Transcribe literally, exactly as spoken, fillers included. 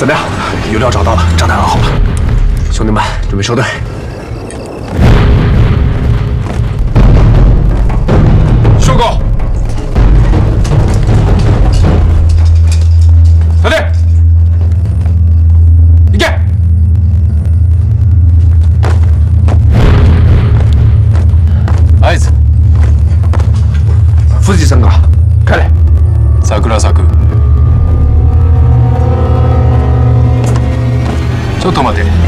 怎么样？油料找到了，炸弹安好了。兄弟们，准备收队。收购。小弟，行け。合図。富士山が帰れ。桜咲く。ちょっと待て。